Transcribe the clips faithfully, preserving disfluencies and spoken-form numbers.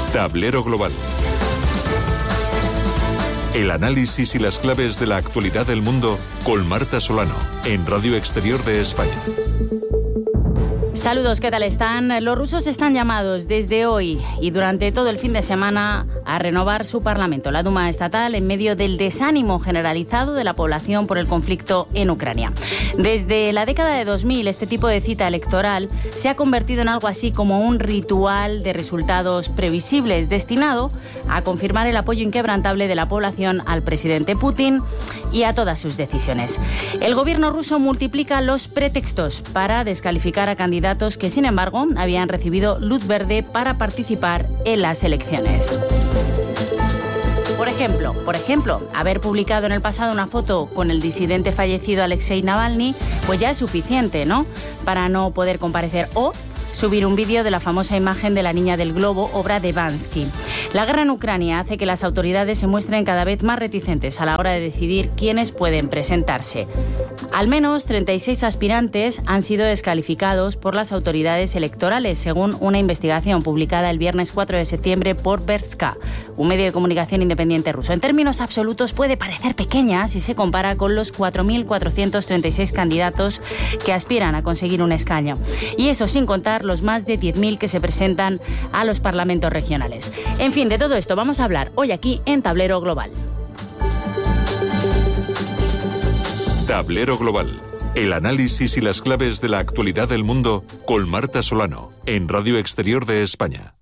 Tablero Global. El análisis y las claves de la actualidad del mundo con Marta Solano, en Radio Exterior de España. Saludos, ¿qué tal están? Los rusos están llamados desde hoy y durante todo el fin de semana a renovar su parlamento, la Duma estatal, en medio del desánimo generalizado de la población por el conflicto en Ucrania. Desde la década de dos mil, este tipo de cita electoral se ha convertido en algo así como un ritual de resultados previsibles, destinado a confirmar el apoyo inquebrantable de la población al presidente Putin y a todas sus decisiones. El gobierno ruso multiplica los pretextos para descalificar a candidatos que, sin embargo, habían recibido luz verde para participar en las elecciones. Por ejemplo, por ejemplo, haber publicado en el pasado una foto con el disidente fallecido Alexei Navalny, pues ya es suficiente, ¿no?, para no poder comparecer, o subir un vídeo de la famosa imagen de la niña del globo, obra de Bansky. La guerra en Ucrania hace que las autoridades se muestren cada vez más reticentes a la hora de decidir quiénes pueden presentarse. Al menos treinta y seis aspirantes han sido descalificados por las autoridades electorales, según una investigación publicada el viernes cuatro de septiembre por Bertska, un medio de comunicación independiente ruso. En términos absolutos puede parecer pequeña si se compara con los cuatro mil cuatrocientos treinta y seis candidatos que aspiran a conseguir un escaño. Y eso sin contar los más de diez mil que se presentan a los parlamentos regionales. En fin, de todo esto vamos a hablar hoy aquí en Tablero Global. Tablero Global. El análisis y las claves de la actualidad del mundo con Marta Solano, en Radio Exterior de España.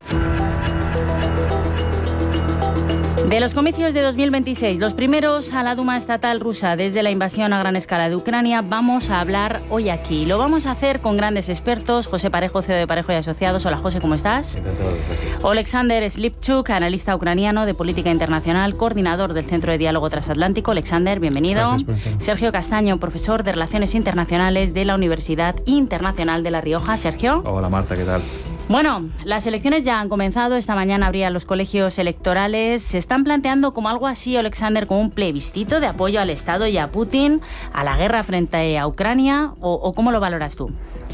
De los comicios de dos mil veintiséis, los primeros a la Duma estatal rusa desde la invasión a gran escala de Ucrania, vamos a hablar hoy aquí. Lo vamos a hacer con grandes expertos. José Parejo, C E O de Parejo y Asociados. Hola, José, ¿cómo estás? Encantado. Alexander Slipchuk, analista ucraniano de política internacional, coordinador del Centro de Diálogo Transatlántico. Alexander, bienvenido. Sergio Castaño, profesor de Relaciones Internacionales de la Universidad Internacional de La Rioja. Sergio. Hola, Marta, ¿qué tal? Bueno, las elecciones ya han comenzado. Esta mañana abrían los colegios electorales. Se están planteando como algo así, Alexander, como un plebiscito de apoyo al Estado y a Putin, a la guerra frente a Ucrania, o, o ¿cómo lo valoras tú?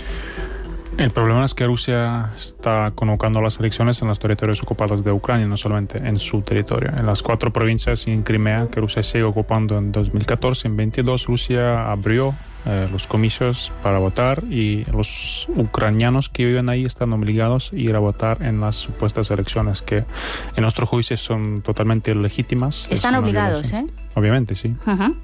El problema es que Rusia está convocando las elecciones en los territorios ocupados de Ucrania, no solamente en su territorio. En las cuatro provincias y en Crimea, que Rusia sigue ocupando en dos mil catorce, en veintidós, Rusia abrió eh, los comicios para votar y los ucranianos que viven ahí están obligados a ir a votar en las supuestas elecciones, que en nuestro juicio son totalmente legítimas. Están obligados, ¿eh? Obviamente, sí. Uh-huh.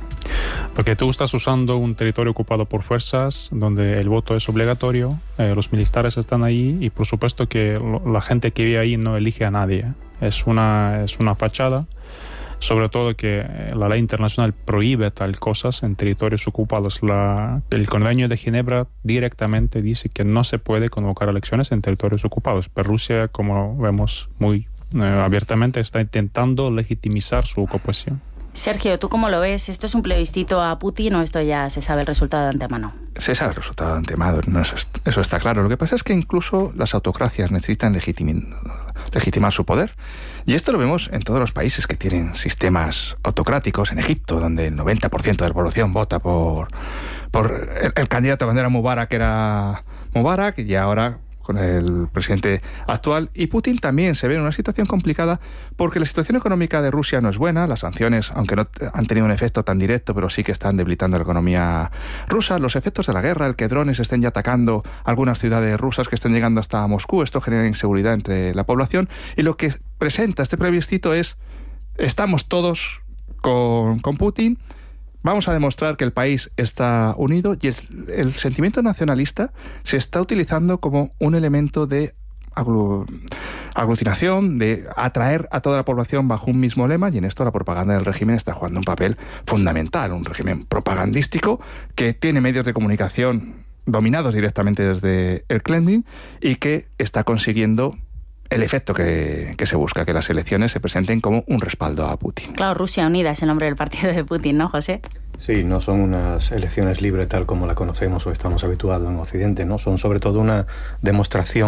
Porque tú estás usando un territorio ocupado por fuerzas donde el voto es obligatorio, eh, los militares están ahí y por supuesto que lo, la gente que vive ahí no elige a nadie. Es una, es una fachada, sobre todo que la ley internacional prohíbe tal cosas en territorios ocupados. La, el Convenio de Ginebra directamente dice que no se puede convocar elecciones en territorios ocupados, pero Rusia, como vemos muy eh, abiertamente, está intentando legitimizar su ocupación. Sergio, ¿tú cómo lo ves? ¿Esto es un plebiscito a Putin o esto ya se sabe el resultado de antemano? Se sabe el resultado de antemano, no, eso, eso está claro. Lo que pasa es que incluso las autocracias necesitan legitimar, legitimar su poder. Y esto lo vemos en todos los países que tienen sistemas autocráticos. En Egipto, donde el noventa por ciento de la población vota por, por el, el candidato cuando era Mubarak, era Mubarak, y ahora con el presidente actual. Y Putin también se ve en una situación complicada porque la situación económica de Rusia no es buena. Las sanciones, aunque no han tenido un efecto tan directo, pero sí que están debilitando la economía rusa. Los efectos de la guerra, el que drones estén ya atacando algunas ciudades rusas que estén llegando hasta Moscú, esto genera inseguridad entre la población. Y lo que presenta este plebiscito es: estamos todos con, con Putin, vamos a demostrar que el país está unido, y el, el sentimiento nacionalista se está utilizando como un elemento de aglu, aglutinación, de atraer a toda la población bajo un mismo lema, y en esto la propaganda del régimen está jugando un papel fundamental, un régimen propagandístico que tiene medios de comunicación dominados directamente desde el Kremlin y que está consiguiendo el efecto que, que se busca, que las elecciones se presenten como un respaldo a Putin. Claro, Rusia Unida es el nombre del partido de Putin, ¿no, José? Sí, no son unas elecciones libres tal como la conocemos o estamos habituados en Occidente, ¿no? Son sobre todo una demostración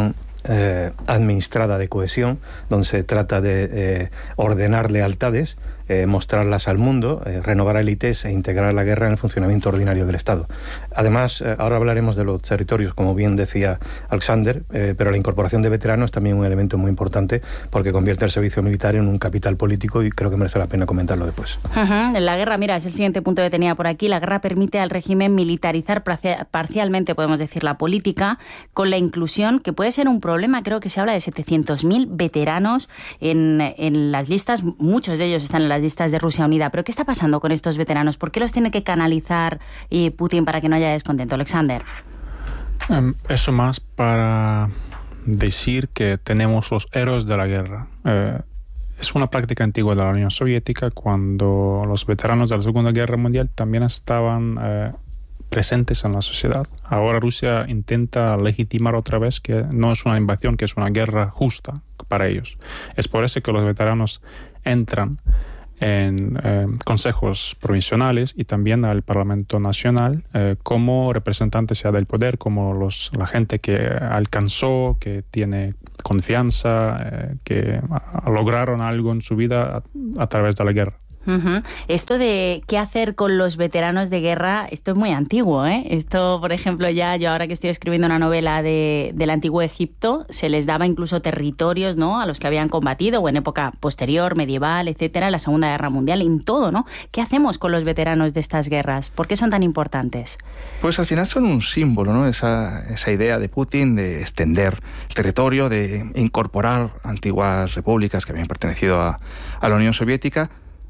eh, administrada de cohesión, donde se trata de eh, ordenar lealtades, eh, mostrarlas al mundo, eh, renovar élites e integrar la guerra en el funcionamiento ordinario del Estado. Además, eh, ahora hablaremos de los territorios, como bien decía Alexander, eh, pero la incorporación de veteranos es también un elemento muy importante porque convierte el servicio militar en un capital político y creo que merece la pena comentarlo después. Uh-huh. La guerra, mira, es el siguiente punto que tenía por aquí. La guerra permite al régimen militarizar parcialmente, podemos decir, la política, con la inclusión, que puede ser un problema. Creo que se habla de setecientos mil veteranos en, en las listas. Muchos de ellos están en las listas de Rusia Unida. ¿Pero qué está pasando con estos veteranos? ¿Por qué los tiene que canalizar eh, Putin para que no haya descontento? Alexander. Um, eso más para decir que tenemos los héroes de la guerra. Eh, es una práctica antigua de la Unión Soviética, cuando los veteranos de la Segunda Guerra Mundial también estaban eh, presentes en la sociedad. Ahora Rusia intenta legitimar otra vez que no es una invasión, que es una guerra justa para ellos. Es por eso que los veteranos entran en eh, consejos provinciales y también al Parlamento Nacional eh, como representantes ya del poder, como los, la gente que alcanzó, que tiene confianza, eh, que a, lograron algo en su vida a, a través de la guerra. Uh-huh. Esto de qué hacer con los veteranos de guerra, esto es muy antiguo, ¿eh? Esto, por ejemplo, ya yo ahora que estoy escribiendo una novela de, del antiguo Egipto, se les daba incluso territorios, ¿no?, a los que habían combatido, o en época posterior, medieval, etcétera, la Segunda Guerra Mundial, en todo, ¿no? ¿Qué hacemos con los veteranos de estas guerras? ¿Por qué son tan importantes? Pues al final son un símbolo, ¿no? Esa, esa idea de Putin de extender el territorio, de incorporar antiguas repúblicas que habían pertenecido a, a la Unión Soviética.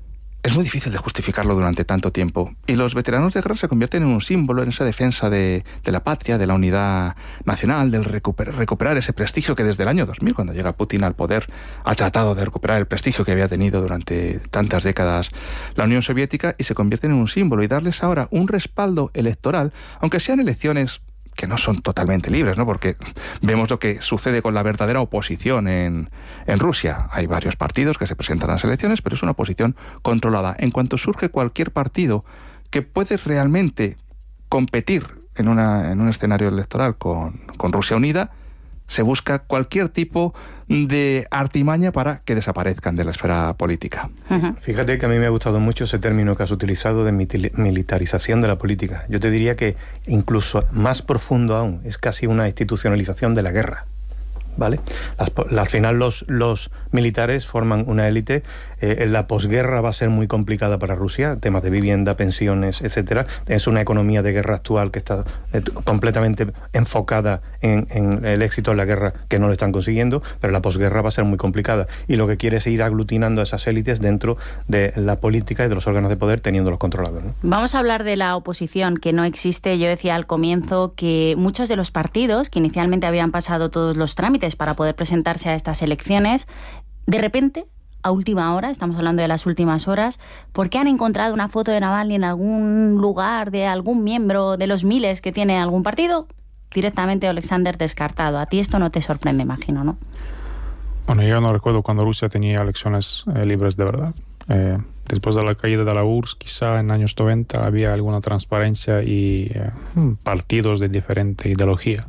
Es muy difícil de justificarlo durante tanto tiempo. Y los veteranos de guerra se convierten en un símbolo en esa defensa de, de la patria, de la unidad nacional, del recuperar, recuperar ese prestigio que desde el año dos mil, cuando llega Putin al poder, ha tratado de recuperar el prestigio que había tenido durante tantas décadas la Unión Soviética, y se convierten en un símbolo y darles ahora un respaldo electoral, aunque sean elecciones que no son totalmente libres, ¿no? Porque vemos lo que sucede con la verdadera oposición en, en Rusia. Hay varios partidos que se presentan a las elecciones, pero es una oposición controlada. En cuanto surge cualquier partido que puede realmente competir en, una, en un escenario electoral con, con Rusia Unida, se busca cualquier tipo de artimaña para que desaparezcan de la esfera política. Uh-huh. Fíjate que a mí me ha gustado mucho ese término que has utilizado de militarización de la política. Yo te diría que incluso más profundo aún, es casi una institucionalización de la guerra. ¿Vale? Las, al final los, los militares forman una élite. Eh, la posguerra va a ser muy complicada para Rusia, temas de vivienda, pensiones, etcétera. Es una economía de guerra actual que está eh, completamente enfocada en, en el éxito de la guerra, que no lo están consiguiendo, pero la posguerra va a ser muy complicada. Y lo que quiere es ir aglutinando a esas élites dentro de la política y de los órganos de poder, teniéndolos controlados, ¿no? Vamos a hablar de la oposición, que no existe. Yo decía al comienzo que muchos de los partidos que inicialmente habían pasado todos los trámites para poder presentarse a estas elecciones, de repente, a última hora, estamos hablando de las últimas horas, porque han encontrado una foto de Navalny en algún lugar de algún miembro de los miles que tiene algún partido, directamente Alexander descartado. A ti esto no te sorprende, imagino, ¿no? Bueno, yo no recuerdo cuando Rusia tenía elecciones eh, libres de verdad. Eh, después de la caída de la U R S S, quizá en años noventa había alguna transparencia y eh, partidos de diferente ideología.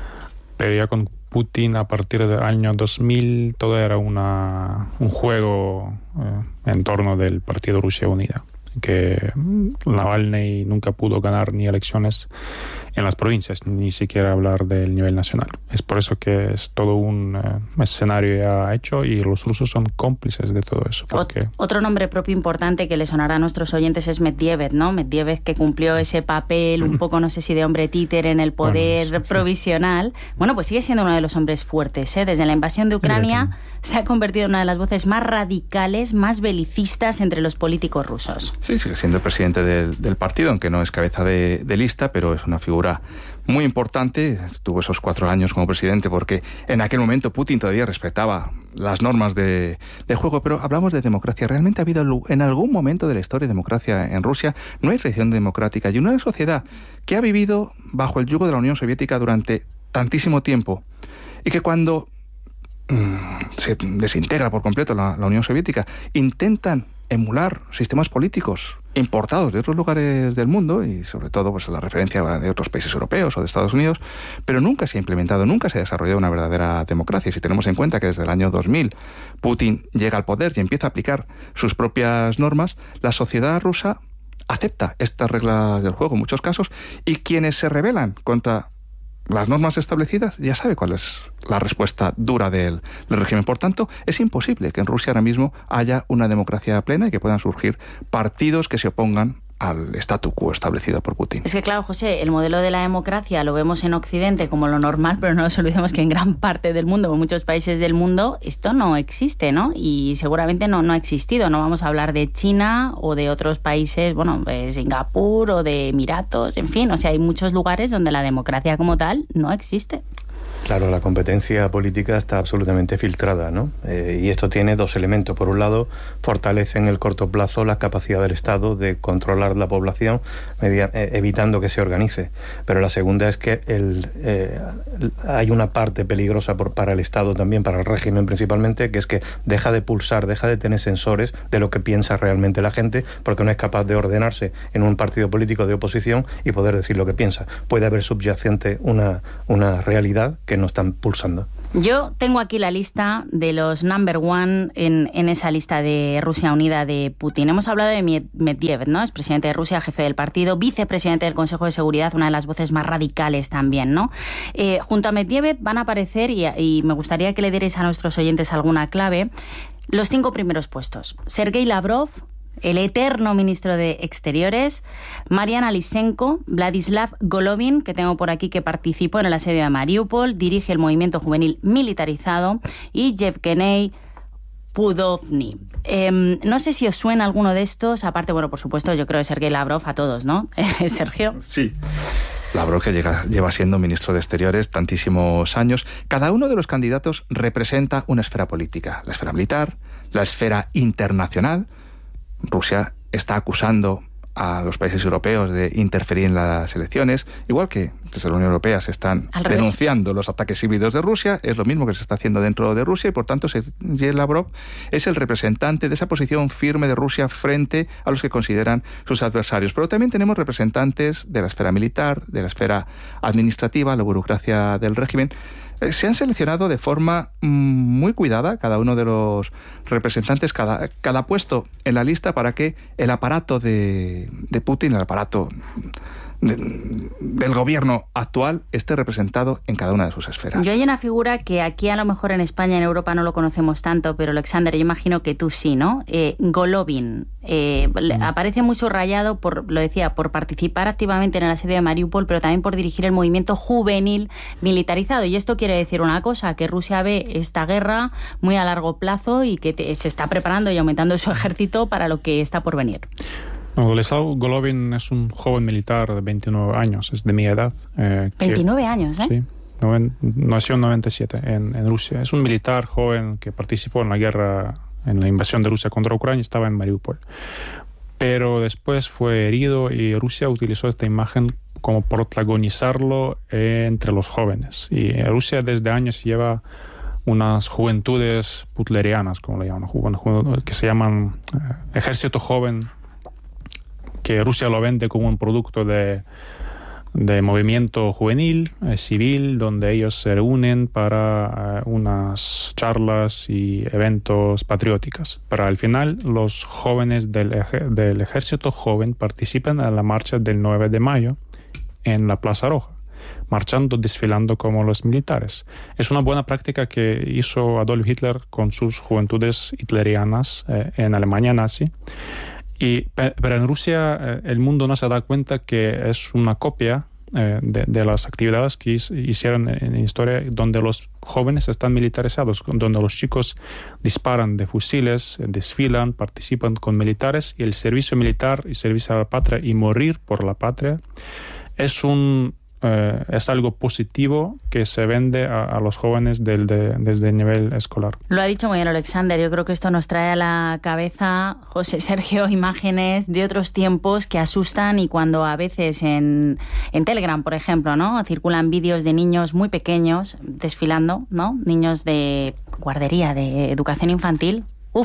Pero ya con Putin, a partir del año dos mil, todo era una, un juego eh, en torno del Partido Rusia Unida, que Navalny nunca pudo ganar ni elecciones en las provincias, ni siquiera hablar del nivel nacional. Es por eso que es todo un uh, escenario ya hecho, y los rusos son cómplices de todo eso. Porque... Otro nombre propio importante que le sonará a nuestros oyentes es Medvedev, ¿no? Medvedev, que cumplió ese papel un poco, no sé si de hombre títer en el poder bueno, sí, provisional. Sí. Bueno, pues sigue siendo uno de los hombres fuertes, ¿eh? Desde la invasión de Ucrania se ha convertido en una de las voces más radicales, más belicistas entre los políticos rusos. Sí, sigue siendo el presidente del, del partido, aunque no es cabeza de, de lista, pero es una figura muy importante. Tuvo esos cuatro años como presidente porque en aquel momento Putin todavía respetaba las normas de, de juego. Pero hablamos de democracia. ¿Realmente ha habido en algún momento de la historia de democracia en Rusia? No hay tradición democrática, y una sociedad que ha vivido bajo el yugo de la Unión Soviética durante tantísimo tiempo, y que cuando mmm, se desintegra por completo la, la Unión Soviética, intentan emular sistemas políticos importados de otros lugares del mundo, y sobre todo pues la referencia de otros países europeos o de Estados Unidos, pero nunca se ha implementado, nunca se ha desarrollado una verdadera democracia. Si tenemos en cuenta que desde el año dos mil Putin llega al poder y empieza a aplicar sus propias normas, la sociedad rusa acepta estas reglas del juego en muchos casos, y quienes se rebelan contra las normas establecidas ya sabe cuál es la respuesta dura del, del régimen. Por tanto, es imposible que en Rusia ahora mismo haya una democracia plena y que puedan surgir partidos que se opongan al statu quo establecido por Putin. Es que claro, José, el modelo de la democracia lo vemos en Occidente como lo normal, pero no nos olvidemos que en gran parte del mundo, en muchos países del mundo, esto no existe, ¿no? Y seguramente no, no ha existido. No vamos a hablar de China o de otros países, bueno, de Singapur o de Emiratos, en fin, o sea, hay muchos lugares donde la democracia como tal no existe. Claro, la competencia política está absolutamente filtrada, ¿no? Eh, y esto tiene dos elementos. Por un lado, fortalece en el corto plazo la capacidad del Estado de controlar la población, media, eh, evitando que se organice. Pero la segunda es que el, eh, hay una parte peligrosa por, para el Estado también, para el régimen principalmente, que es que deja de pulsar, deja de tener sensores de lo que piensa realmente la gente, porque no es capaz de ordenarse en un partido político de oposición y poder decir lo que piensa. Puede haber subyacente una, una realidad que no están pulsando. Yo tengo aquí la lista de los number one en, en esa lista de Rusia Unida de Putin. Hemos hablado de Medvedev, ¿no? Es presidente de Rusia, jefe del partido, vicepresidente del Consejo de Seguridad, una de las voces más radicales también, ¿no? Eh, junto a Medvedev van a aparecer, y, y me gustaría que le dierais a nuestros oyentes alguna clave, los cinco primeros puestos. Sergei Lavrov, el eterno ministro de Exteriores, Mariana Lysenko, Vladislav Golovin, que tengo por aquí, que participó en el asedio de Mariupol, dirige el movimiento juvenil militarizado, y Yevgeny Pudovny. Eh, no sé si os suena alguno de estos, aparte, bueno, por supuesto, yo creo que Sergei Lavrov a todos, ¿no? Sergio. Sí. Lavrov, que llega, lleva siendo ministro de Exteriores tantísimos años. Cada uno de los candidatos representa una esfera política, la esfera militar, la esfera internacional. Rusia está acusando a los países europeos de interferir en las elecciones, igual que desde la Unión Europea se están denunciando los ataques híbridos de Rusia. Es lo mismo que se está haciendo dentro de Rusia, y por tanto Sergei Lavrov es el representante de esa posición firme de Rusia frente a los que consideran sus adversarios. Pero también tenemos representantes de la esfera militar, de la esfera administrativa, la burocracia del régimen. Se han seleccionado de forma muy cuidada cada uno de los representantes, cada, cada puesto en la lista, para que el aparato de, de Putin, el aparato de, del gobierno actual, esté representado en cada una de sus esferas. Yo hay una figura que aquí a lo mejor en España, en Europa no lo conocemos tanto, pero Alexander, yo imagino que tú sí, ¿no? Eh, Golovin. Eh, mm. Aparece muy subrayado, por, lo decía, por participar activamente en el asedio de Mariupol, pero también por dirigir el movimiento juvenil militarizado. Y esto quiere decir una cosa, que Rusia ve esta guerra muy a largo plazo y que te, se está preparando y aumentando su ejército para lo que está por venir. No, Vladislav Golovin es un joven militar de veintinueve años, es de mi edad. Eh, veintinueve años, ¿eh? Sí, noven, nació en noventa y siete en, en Rusia. Es un militar joven que participó en la guerra, en la invasión de Rusia contra Ucrania, y estaba en Mariupol. Pero después fue herido y Rusia utilizó esta imagen como protagonizarlo entre los jóvenes. Y Rusia desde años lleva unas juventudes putlerianas, como le llaman, que se llaman eh, ejército joven, que Rusia lo vende como un producto de, de movimiento juvenil, eh, civil, donde ellos se reúnen para eh, unas charlas y eventos patrióticos. Pero al final los jóvenes del, ej- del ejército joven participan en la marcha del nueve de mayo en la Plaza Roja, marchando, desfilando como los militares. Es una buena práctica que hizo Adolf Hitler con sus juventudes hitlerianas eh, en Alemania nazi. Y, pero en Rusia eh, el mundo no se da cuenta que es una copia eh, de, de las actividades que hicieron en, en historia, donde los jóvenes están militarizados, donde los chicos disparan de fusiles, desfilan, participan con militares, y el servicio militar y servicio a la patria y morir por la patria es un Eh, es algo positivo que se vende a, a los jóvenes del, de, desde el nivel escolar. Lo ha dicho muy bien Alexander. Yo creo que esto nos trae a la cabeza, José Sergio, imágenes de otros tiempos que asustan, y cuando a veces en, en Telegram, por ejemplo, ¿no?, circulan vídeos de niños muy pequeños desfilando, ¿no?, niños de guardería, de educación infantil. Uf,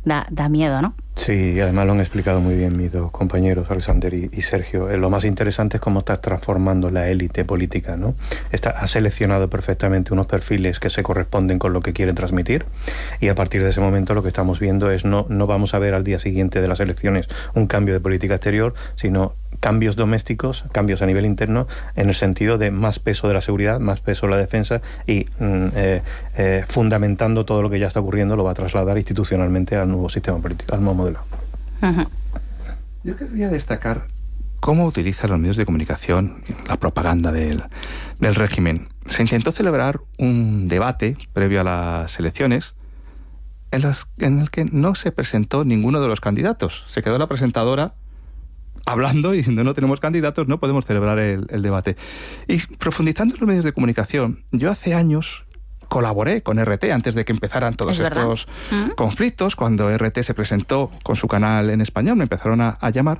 Da, da miedo, ¿no? Sí, y además lo han explicado muy bien mis dos compañeros, Alexander y, y Sergio. Eh, lo más interesante es cómo está transformando la élite política, ¿no? Está, ha seleccionado perfectamente unos perfiles que se corresponden con lo que quieren transmitir, y a partir de ese momento lo que estamos viendo es no, no vamos a ver al día siguiente de las elecciones un cambio de política exterior, sino cambios domésticos, cambios a nivel interno, en el sentido de más peso de la seguridad, más peso de la defensa, y mm, eh, eh, fundamentando todo lo que ya está ocurriendo, lo va a trasladar institucionalmente al nuevo sistema político, al nuevo modelo. Uh-huh. Yo querría destacar cómo utilizan los medios de comunicación la propaganda del, del régimen. Se intentó celebrar un debate previo a las elecciones en, los, en el que no se presentó ninguno de los candidatos. Se quedó la presentadora hablando y diciendo no tenemos candidatos, no podemos celebrar el, el debate. Y profundizando en los medios de comunicación, yo hace años colaboré con R T antes de que empezaran todos estos ¿Mm? conflictos. Cuando R T se presentó con su canal en español, me empezaron a, a llamar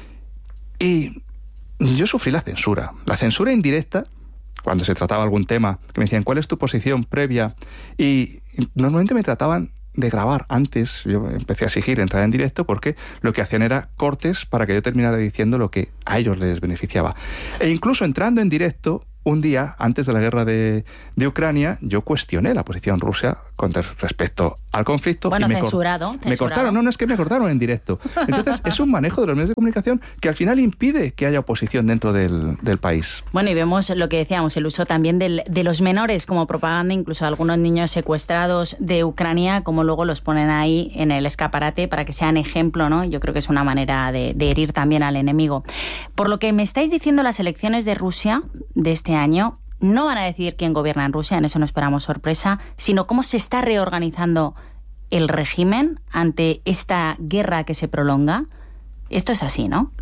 y yo sufrí la censura. La censura indirecta, cuando se trataba algún tema, que me decían, ¿cuál es tu posición previa? Y normalmente me trataban de grabar antes. Yo empecé a exigir entrar en directo porque lo que hacían era cortes para que yo terminara diciendo lo que a ellos les beneficiaba. E incluso entrando en directo, un día antes de la guerra de, de Ucrania, yo cuestioné la posición rusa con respecto al conflicto. Bueno, y me censurado, cor- censurado. Me cortaron, no, no, es que me cortaron en directo. Entonces, es un manejo de los medios de comunicación que al final impide que haya oposición dentro del, del país. Bueno, y vemos lo que decíamos, el uso también del, de los menores como propaganda, incluso algunos niños secuestrados de Ucrania, como luego los ponen ahí en el escaparate para que sean ejemplo, ¿no? Yo creo que es una manera de, de herir también al enemigo. Por lo que me estáis diciendo, las elecciones de Rusia de este año no van a decidir quién gobierna en Rusia, en eso no esperamos sorpresa, sino cómo se está reorganizando el régimen ante esta guerra que se prolonga. Esto es así, ¿no?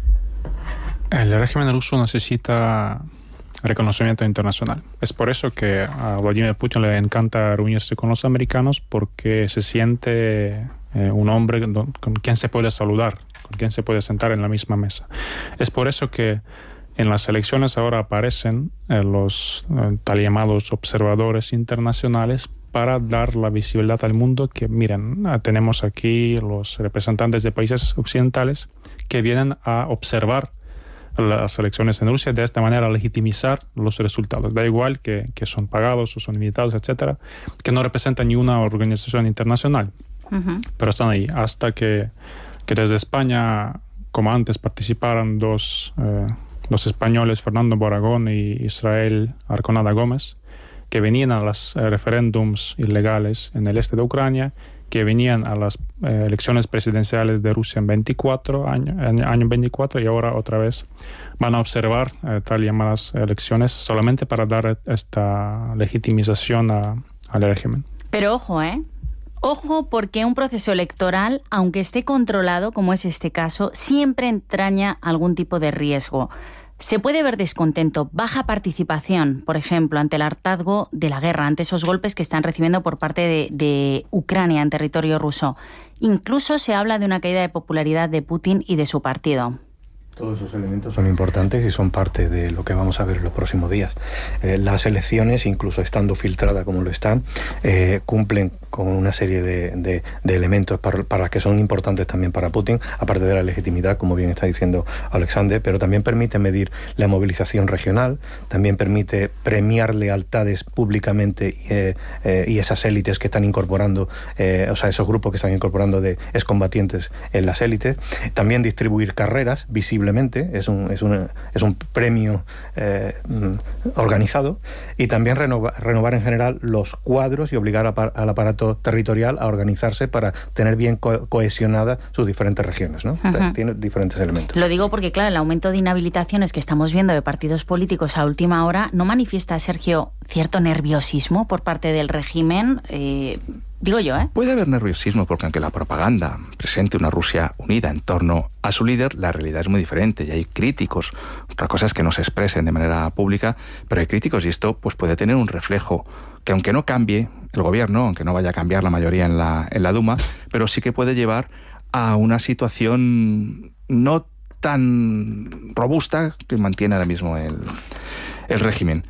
El régimen ruso necesita reconocimiento internacional. Es por eso que a Vladimir Putin le encanta reunirse con los americanos, porque se siente eh, un hombre con quien se puede saludar, con quien se puede sentar en la misma mesa. Es por eso que en las elecciones ahora aparecen eh, los eh, tal llamados observadores internacionales para dar la visibilidad al mundo que, miren, tenemos aquí los representantes de países occidentales que vienen a observar las elecciones en Rusia, de esta manera legitimizar los resultados. Da igual que, que son pagados o son invitados, etcétera, que no representan ni una organización internacional, uh-huh. pero están ahí. Hasta que, que desde España, como antes, participaron dos... Eh, los españoles Fernando Boragón y Israel Arconada Gómez, que venían a los eh, referéndums ilegales en el este de Ucrania, que venían a las eh, elecciones presidenciales de Rusia en veinticuatro, año, en año veinticuatro, y ahora otra vez van a observar eh, tal llamadas elecciones solamente para dar esta legitimización a, al régimen. Pero ojo, ¿eh? Ojo, porque un proceso electoral, aunque esté controlado, como es este caso, siempre entraña algún tipo de riesgo. Se puede ver descontento, baja participación, por ejemplo, ante el hartazgo de la guerra, ante esos golpes que están recibiendo por parte de, de Ucrania en territorio ruso. Incluso se habla de una caída de popularidad de Putin y de su partido. Todos esos elementos son importantes y son parte de lo que vamos a ver en los próximos días. Eh, las elecciones, incluso estando filtradas como lo están, eh, cumplen con una serie de, de, de elementos para, para que son importantes también para Putin, aparte de la legitimidad, como bien está diciendo Alexander, pero también permite medir la movilización regional, también permite premiar lealtades públicamente eh, eh, y esas élites que están incorporando, eh, o sea, esos grupos que están incorporando de excombatientes en las élites, también distribuir carreras visiblemente. Es un, es una, es un premio eh, organizado, y también renovar, renovar en general los cuadros y obligar a, al aparato territorial a organizarse para tener bien co- cohesionadas sus diferentes regiones, ¿no? Uh-huh. Tiene diferentes elementos. Lo digo porque, claro, el aumento de inhabilitaciones que estamos viendo de partidos políticos a última hora no manifiesta, Sergio, cierto nerviosismo por parte del régimen. Eh, Digo yo, ¿eh? Puede haber nerviosismo porque aunque la propaganda presente una Rusia unida en torno a su líder, la realidad es muy diferente y hay críticos. Otra cosa es que no se expresen de manera pública, pero hay críticos y esto pues puede tener un reflejo que, aunque no cambie el gobierno, aunque no vaya a cambiar la mayoría en la, en la Duma, pero sí que puede llevar a una situación no tan robusta que mantiene ahora mismo el, el régimen.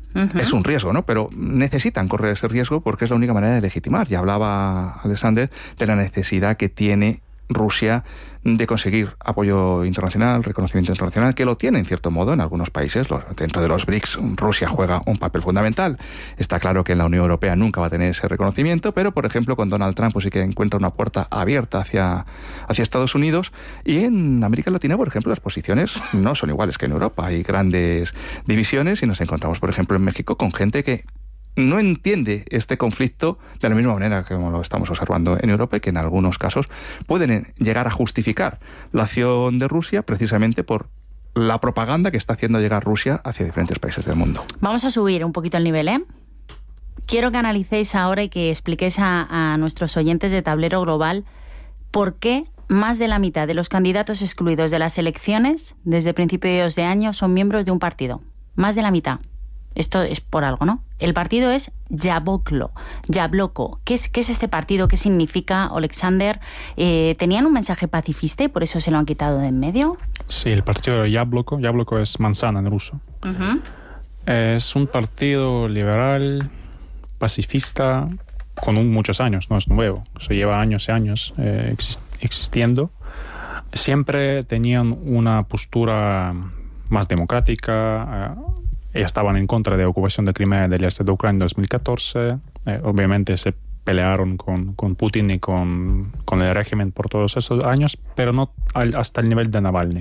Uh-huh. Es un riesgo, ¿no? Pero necesitan correr ese riesgo porque es la única manera de legitimar. Ya hablaba Alexander de la necesidad que tiene Rusia de conseguir apoyo internacional, reconocimiento internacional, que lo tiene en cierto modo en algunos países. Dentro de los B R I C S, Rusia juega un papel fundamental. Está claro que en la Unión Europea nunca va a tener ese reconocimiento, pero, por ejemplo, con Donald Trump pues sí que encuentra una puerta abierta hacia, hacia Estados Unidos. Y en América Latina, por ejemplo, las posiciones no son iguales que en Europa. Hay grandes divisiones y nos encontramos, por ejemplo, en México con gente que no entiende este conflicto de la misma manera que lo estamos observando en Europa y que en algunos casos pueden llegar a justificar la acción de Rusia precisamente por la propaganda que está haciendo llegar Rusia hacia diferentes países del mundo. Vamos a subir un poquito el nivel, ¿eh? Quiero que analicéis ahora y que expliquéis a, a nuestros oyentes de Tablero Global por qué más de la mitad de los candidatos excluidos de las elecciones desde principios de año son miembros de un partido. Más de la mitad. Esto es por algo, ¿no? El partido es Yabloko. Yabloko. ¿Qué es, ¿Qué es este partido? ¿Qué significa, Alexander? Eh, ¿Tenían un mensaje pacifista y por eso se lo han quitado de en medio? Sí, el partido de Yabloko. Yabloko es manzana en ruso. Uh-huh. Es un partido liberal, pacifista, con un, muchos años, no es nuevo. Se lleva años y años eh, exist- existiendo. Siempre tenían una postura más democrática. Eh, Estaban en contra de la ocupación de Crimea y del este de Ucrania en dos mil catorce. Eh, obviamente se pelearon con, con Putin y con, con el régimen por todos esos años, pero no al, hasta el nivel de Navalny.